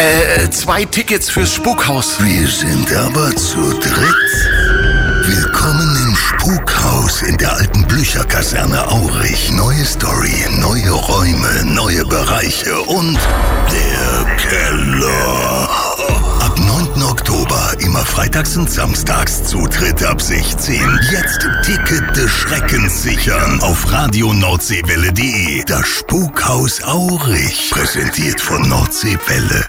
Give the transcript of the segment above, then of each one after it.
2 Tickets fürs Spukhaus. Wir sind aber zu dritt. Willkommen im Spukhaus in der alten Blücher-Kaserne Aurich. Neue Story, neue Räume, neue Bereiche und der Keller. Ab 9. Oktober, immer freitags und samstags, Zutritt ab 16. Jetzt Ticket des Schreckens sichern auf radionordseewelle.de. Das Spukhaus Aurich, präsentiert von Nordseewelle.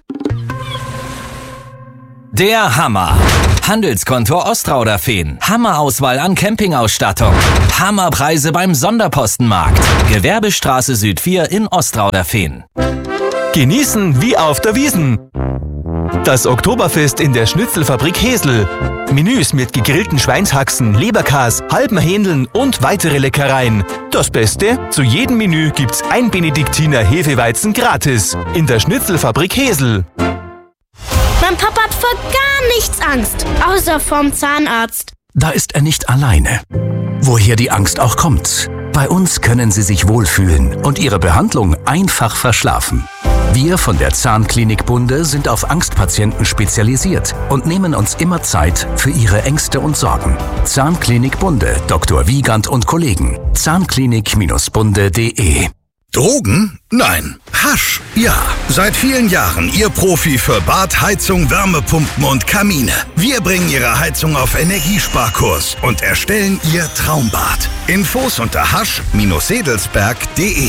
Der Hammer. Handelskontor Ostrauderfehn. Hammerauswahl an Campingausstattung. Hammerpreise beim Sonderpostenmarkt. Gewerbestraße Süd 4 in Ostrauderfehn. Genießen wie auf der Wiesn. Das Oktoberfest in der Schnitzelfabrik Hesel. Menüs mit gegrillten Schweinshaxen, Leberkas, halben Hähndeln und weitere Leckereien. Das Beste? Zu jedem Menü gibt's ein Benediktiner Hefeweizen gratis. In der Schnitzelfabrik Hesel. Mein Papa hat vor gar nichts Angst, außer vorm Zahnarzt. Da ist er nicht alleine. Woher die Angst auch kommt. Bei uns können Sie sich wohlfühlen und Ihre Behandlung einfach verschlafen. Wir von der Zahnklinik Bunde sind auf Angstpatienten spezialisiert und nehmen uns immer Zeit für Ihre Ängste und Sorgen. Zahnklinik Bunde, Dr. Wiegand und Kollegen. Zahnklinik-bunde.de. Drogen? Nein. Hasch? Ja. Seit vielen Jahren Ihr Profi für Bad, Heizung, Wärmepumpen und Kamine. Wir bringen Ihre Heizung auf Energiesparkurs und erstellen Ihr Traumbad. Infos unter hasch-sedelsberg.de.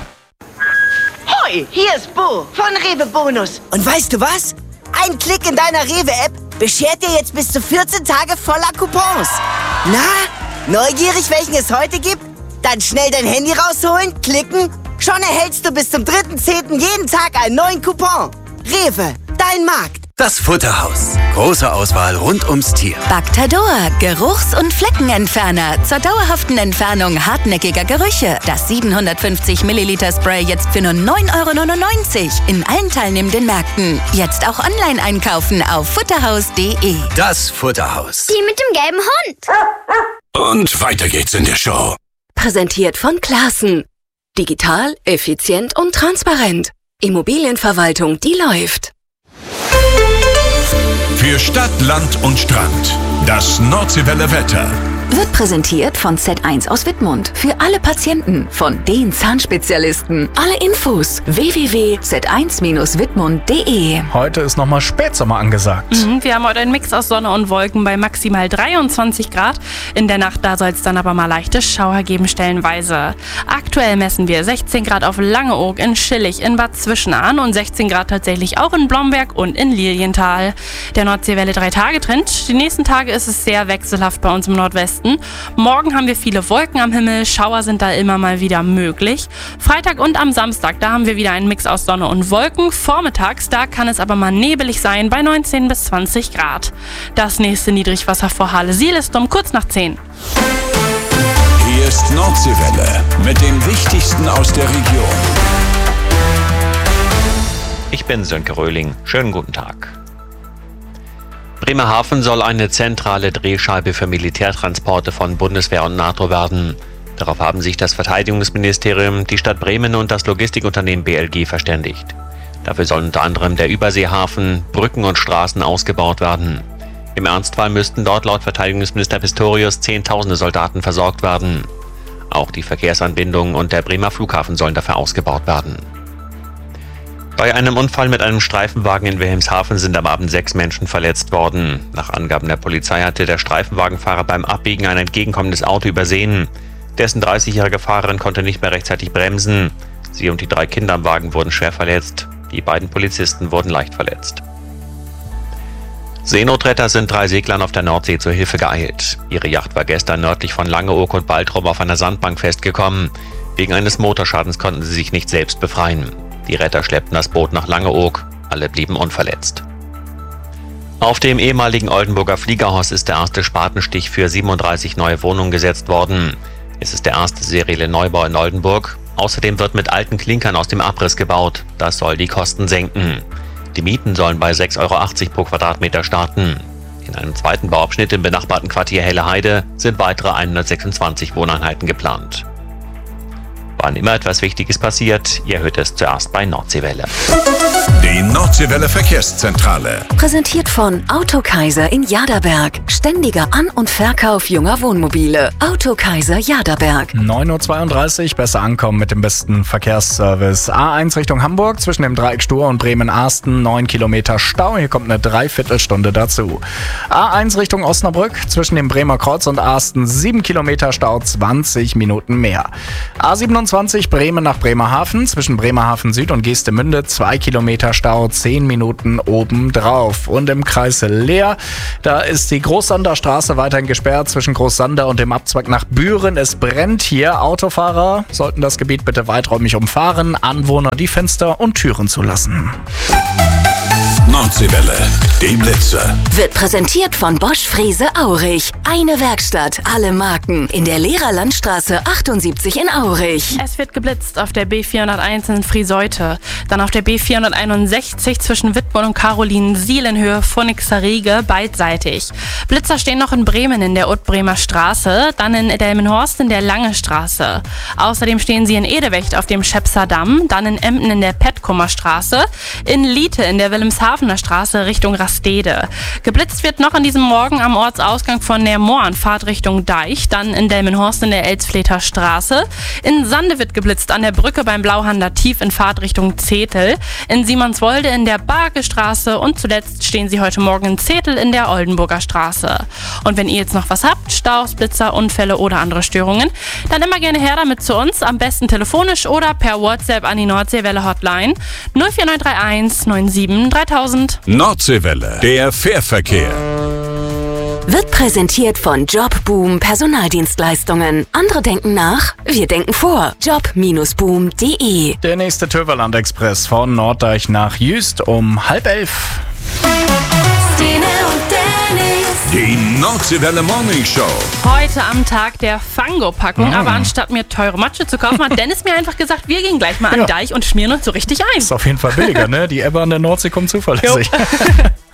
Hoi, hier ist Bo von Rewe Bonus. Und weißt du was? Ein Klick in deiner Rewe-App beschert dir jetzt bis zu 14 Tage voller Coupons. Na, neugierig, welchen es heute gibt? Dann schnell dein Handy rausholen, klicken. Schon erhältst du bis zum 3.10. jeden Tag einen neuen Coupon. Rewe, dein Markt. Das Futterhaus. Große Auswahl rund ums Tier. Bactador, Geruchs- und Fleckenentferner. Zur dauerhaften Entfernung hartnäckiger Gerüche. Das 750 Milliliter Spray jetzt für nur 9,99 € in allen teilnehmenden Märkten. Jetzt auch online einkaufen auf futterhaus.de. Das Futterhaus. Die mit dem gelben Hund. Und weiter geht's in der Show. Präsentiert von Classen. Digital, effizient und transparent. Immobilienverwaltung, die läuft. Für Stadt, Land und Strand. Das Nordseewelle Wetter. Wird präsentiert von Z1 aus Wittmund. Für alle Patienten von den Zahnspezialisten. Alle Infos www.z1-wittmund.de. Heute ist nochmal Spätsommer angesagt. Wir haben heute einen Mix aus Sonne und Wolken bei maximal 23 Grad. In der Nacht da soll es dann aber mal leichte Schauer geben stellenweise. Aktuell messen wir 16 Grad auf Langeoog, in Schillig, in Bad Zwischenahn und 16 Grad tatsächlich auch in Blomberg und in Lilienthal. Der Nordseewelle 3-Tage-Trend. Die nächsten Tage ist es sehr wechselhaft bei uns im Nordwesten. Morgen haben wir viele Wolken am Himmel, Schauer sind da immer mal wieder möglich. Freitag und am Samstag, da haben wir wieder einen Mix aus Sonne und Wolken. Vormittags, da kann es aber mal nebelig sein bei 19 bis 20 Grad. Das nächste Niedrigwasser vor Halle-Siel ist um kurz nach 10. Hier ist Nordseewelle mit dem Wichtigsten aus der Region. Ich bin Sönke Röhling. Schönen guten Tag. Bremerhaven soll eine zentrale Drehscheibe für Militärtransporte von Bundeswehr und NATO werden. Darauf haben sich das Verteidigungsministerium, die Stadt Bremen und das Logistikunternehmen BLG verständigt. Dafür sollen unter anderem der Überseehafen, Brücken und Straßen ausgebaut werden. Im Ernstfall müssten dort laut Verteidigungsminister Pistorius Zehntausende Soldaten versorgt werden. Auch die Verkehrsanbindungen und der Bremer Flughafen sollen dafür ausgebaut werden. Bei einem Unfall mit einem Streifenwagen in Wilhelmshaven sind am Abend 6 Menschen verletzt worden. Nach Angaben der Polizei hatte der Streifenwagenfahrer beim Abbiegen ein entgegenkommendes Auto übersehen. Dessen 30-jährige Fahrerin konnte nicht mehr rechtzeitig bremsen. Sie und die 3 Kinder am Wagen wurden schwer verletzt. Die beiden Polizisten wurden leicht verletzt. Seenotretter sind 3 Seglern auf der Nordsee zur Hilfe geeilt. Ihre Yacht war gestern nördlich von Langeoog und Baltrum auf einer Sandbank festgekommen. Wegen eines Motorschadens konnten sie sich nicht selbst befreien. Die Retter schleppten das Boot nach Langeoog. Alle blieben unverletzt. Auf dem ehemaligen Oldenburger Fliegerhaus ist der erste Spatenstich für 37 neue Wohnungen gesetzt worden. Es ist der erste serielle Neubau in Oldenburg. Außerdem wird mit alten Klinkern aus dem Abriss gebaut. Das soll die Kosten senken. Die Mieten sollen bei 6,80 € pro Quadratmeter starten. In einem zweiten Bauabschnitt im benachbarten Quartier Helle Heide sind weitere 126 Wohneinheiten geplant. Wann immer etwas Wichtiges passiert, ihr hört es zuerst bei Nordseewelle. Die Nordseewelle. Nordseewelle Verkehrszentrale. Präsentiert von Autokaiser in Jaderberg. Ständiger An- und Verkauf junger Wohnmobile. Autokaiser Jaderberg. 9:32 Uhr, besser ankommen mit dem besten Verkehrsservice. A1 Richtung Hamburg, zwischen dem Dreieck Stur und Bremen-Arsten, 9 Kilometer Stau. Hier kommt eine Dreiviertelstunde dazu. A1 Richtung Osnabrück, zwischen dem Bremer Kreuz und Arsten, 7 Kilometer Stau, 20 Minuten mehr. A27 Bremen nach Bremerhaven, zwischen Bremerhaven Süd und Geestemünde, 2 Kilometer Stau, 10 Minuten obendrauf. Und im Kreis Leer, da ist die Großsander Straße weiterhin gesperrt zwischen Großsander und dem Abzweig nach Büren. Es brennt hier. Autofahrer sollten das Gebiet bitte weiträumig umfahren, Anwohner die Fenster und Türen zulassen. Nordseewelle, die Blitzer. Wird präsentiert von Bosch Frese Aurich. Eine Werkstatt, alle Marken. In der Lehrerlandstraße 78 in Aurich. Es wird geblitzt auf der B401 in Frieseute. Dann auf der B461 zwischen Wittmund und Carolinensiel in Höhe Phönixer Riege beidseitig. Blitzer stehen noch in Bremen in der Ottbremer Straße, dann in Delmenhorst in der Lange Straße. Außerdem stehen sie in Edewecht auf dem Schepser Damm, dann in Emden in der Petkumer Straße, in Liete in der Wilhelmshavener Straße Richtung Rastede. Geblitzt wird noch an diesem Morgen am Ortsausgang von Nermoor, Fahrt Richtung Deich, dann in Delmenhorst in der Elsfleter Straße. In Sande wird geblitzt an der Brücke beim Blauhandler Tief in Fahrt Richtung Zetel, in Simonswolde in der Barke Straße und zuletzt stehen sie heute Morgen in Zetel in der Oldenburger Straße. Und wenn ihr jetzt noch was habt, Staus, Blitzer, Unfälle oder andere Störungen, dann immer gerne her damit zu uns, am besten telefonisch oder per WhatsApp an die Nordseewelle Hotline 04931 97 3000. Nordseewelle, der Fährverkehr. Wird präsentiert von Jobboom Personaldienstleistungen. Andere denken nach, wir denken vor. Job-boom.de. Der nächste Töverland-Express von Norddeich nach Jüst um 10:30. Die Nordseewelle Morning Show. Heute am Tag der Fango-Packung, aber anstatt mir teure Matsche zu kaufen, hat Dennis mir einfach gesagt, wir gehen gleich mal an den Deich und schmieren uns so richtig ein. Ist auf jeden Fall billiger, ne? Die Ebbe an der Nordsee kommt zuverlässig.